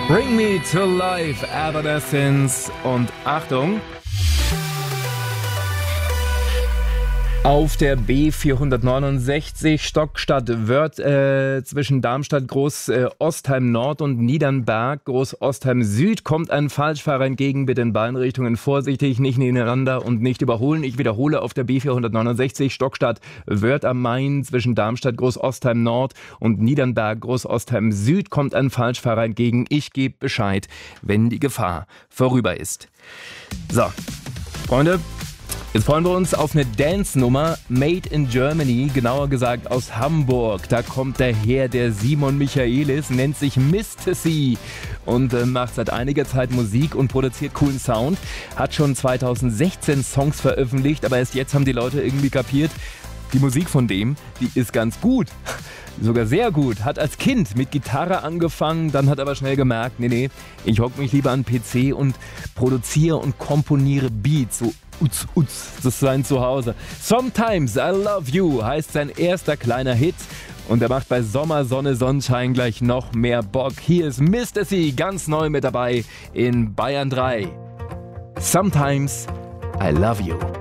Bring Me to Life, Evanescence und Achtung, auf der B469 Stockstadt-Wörth zwischen Darmstadt Groß-Ostheim Nord und Niedernberg Groß-Ostheim Süd kommt ein Falschfahrer entgegen. Bitte in beiden Richtungen vorsichtig, nicht nebeneinander und nicht überholen. Ich wiederhole, auf der B469 Stockstadt-Wörth am Main zwischen Darmstadt Groß-Ostheim Nord und Niedernberg Groß-Ostheim Süd kommt ein Falschfahrer entgegen. Ich gebe Bescheid, wenn die Gefahr vorüber ist. So, Freunde, jetzt freuen wir uns auf eine Dance-Nummer Made in Germany, genauer gesagt aus Hamburg. Da kommt daher der Simon Michaelis, nennt sich Mr. C und macht seit einiger Zeit Musik und produziert coolen Sound. Hat schon 2016 Songs veröffentlicht, aber erst jetzt haben die Leute irgendwie kapiert, die Musik von dem, die ist ganz gut. Sogar sehr gut. Hat als Kind mit Gitarre angefangen, dann hat aber schnell gemerkt, nee, ich hock mich lieber an den PC und produziere und komponiere Beats, so das ist sein Zuhause. Sometimes I Love You heißt sein erster kleiner Hit und er macht bei Sommer, Sonne, Sonnenschein gleich noch mehr Bock. Hier ist Mr. C ganz neu mit dabei in Bayern 3. Sometimes I Love You.